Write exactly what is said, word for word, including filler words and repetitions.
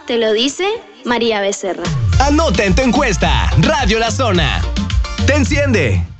Te lo dice María Becerra. Anota en tu encuesta. Radio La Zona. Te enciende.